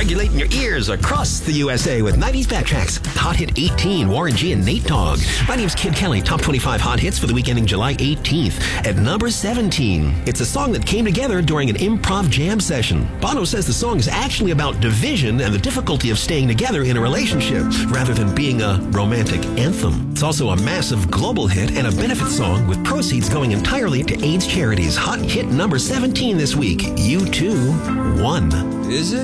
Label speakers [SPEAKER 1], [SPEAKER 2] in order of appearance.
[SPEAKER 1] circulating your ears across the USA with 90s Backtracks. Hot Hit 18, Warren G and Nate Dogg. My name's Kid Kelly. Top 25 hot hits for the week ending July 18th. At number 17, it's a song that came together during an improv jam session. Bono says the song is actually about division and the difficulty of staying together in a relationship, rather than being a romantic anthem. It's also a massive global hit and a benefit song with proceeds going entirely to AIDS charities. Hot Hit number 17 this week. U2, One.
[SPEAKER 2] Is it?